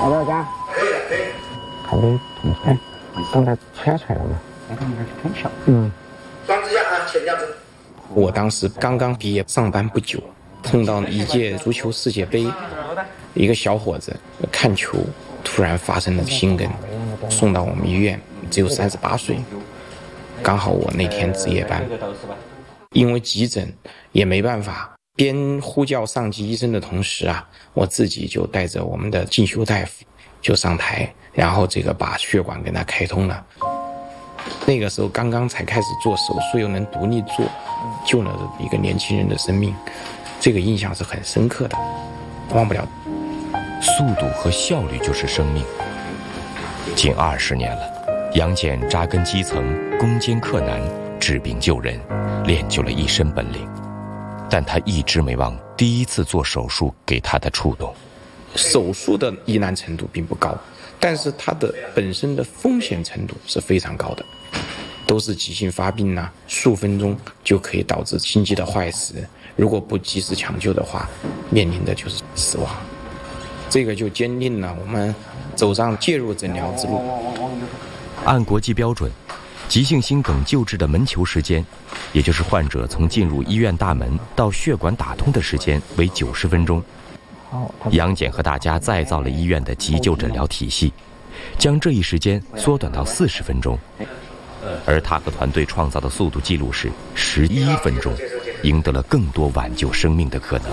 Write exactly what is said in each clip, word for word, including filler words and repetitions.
要不要加？看你怎么穿，刚才穿出来了吗？嗯。 双指甲啊，前脚趾。 我当时刚刚毕业上班不久，碰到一届足球世界杯，一个小伙子看球突然发生了心梗，送到我们医院，只有三十八岁，刚好我那天值夜班，因为急诊也没办法。边呼叫上级医生的同时啊，我自己就带着我们的进修大夫就上台，然后这个把血管给他开通了。那个时候刚刚才开始做手术，又能独立做，救了一个年轻人的生命，这个印象是很深刻的，忘不了。 速度和效率就是生命。近二十年了，杨戬扎根基层，攻坚克难，治病救人，练就了一身本领。但他一直没忘第一次做手术给他的触动。 手术的疑难程度并不高，但是它的本身的风险程度是非常高的，都是急性发病啊，数分钟就可以导致心肌的坏死，如果不及时抢救的话，面临的就是死亡。这个就坚定了我们走上介入诊疗之路。 按国际标准，急性心梗救治的门球时间，也就是患者从进入医院大门到血管打通的时间为九十分钟。杨戬和大家再造了医院的急救诊疗体系，将这一时间缩短到四十分钟，而他和团队创造的速度记录是十一分钟，赢得了更多挽救生命的可能。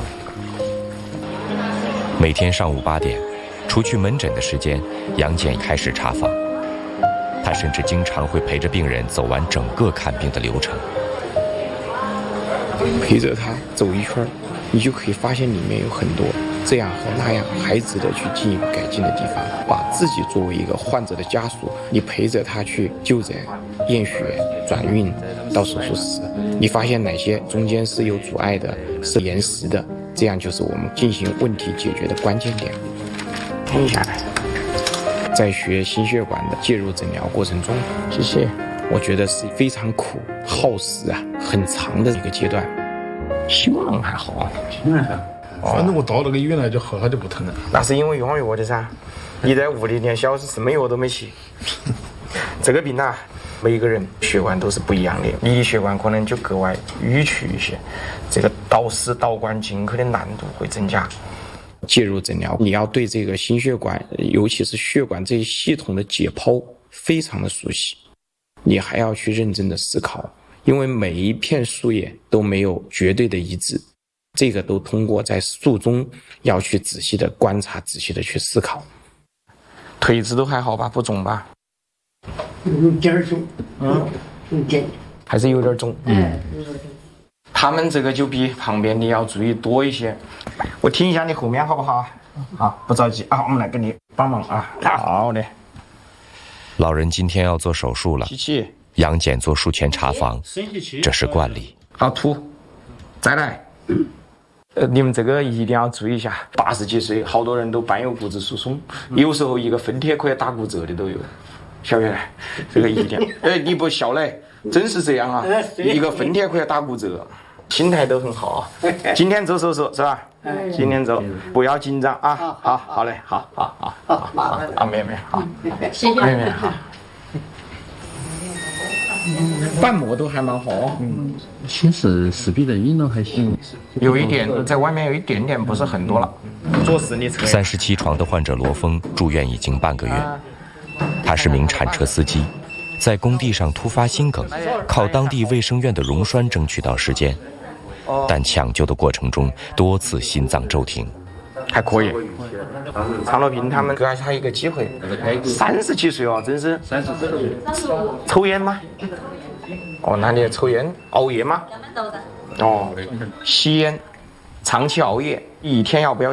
每天上午八点，除去门诊的时间，杨戬开始查房。他甚至经常会陪着病人走完整个看病的流程。 陪着他走一圈，你就可以发现里面有很多这样和那样还值得去进一步改进的地方。把自己作为一个患者的家属，你陪着他去就诊、验血、转运到手术室，你发现哪些中间是有阻碍的，是延时的，这样就是我们进行问题解决的关键点。 停下来。 在学心血管的介入诊疗过程中，谢谢，我觉得是非常苦、耗时啊、很长的一个阶段。胸冷还好， 胸冷还好，反正我到那个医院来就好，它就不疼了。 那是因为用药的噻，你在屋里连小时什么药都没起。这个病啊，每个人血管都是不一样的，你的血管可能就格外迂曲一些，这个导丝导管进口的难度会增加。介入诊疗，你要对这个心血管，尤其是血管这一系统的解剖非常的熟悉，你还要去认真的思考，因为每一片树叶都没有绝对的一致，这个都通过在术中要去仔细的观察，仔细的去思考。腿子都还好吧，不肿吧？ 有点肿，嗯，有点， 还是有点肿， 嗯。 他们这个就比旁边的要注意多一些。我听一下你后面好不好？好，不着急啊，我们来给你帮忙啊。好的。 老人今天要做手术了，杨戬做术前查房，这是惯例。 好，吐，再来。呃，你们这个一定要注意一下，八十几岁，好多人都伴有骨质疏松，有时候一个分帖可以打骨折的都有。小月，这个一定，哎，你不笑嘞，真是这样啊，一个分帖可以打骨折，心态都很好。今天做手术是吧？今天做，不要紧张啊。好，好嘞，好好好好好啊，妹妹好， 谢谢妹妹好。瓣膜都还蛮好， 嗯，其实四比的运动还行， 有一点在外面有一点点，不是很多了。做实力车。 三十七床的患者罗峰住院已经半个月，他是名铲车司机，在工地上突发心梗，靠当地卫生院的溶栓争取到时间，但抢救的过程中多次心脏骤停。 还可以，常乐平他们给他一个机会，三十几岁哦，真是。三十几岁。抽烟吗？哦，那你抽烟熬夜吗？哦，吸烟，长期熬夜，一天要不要？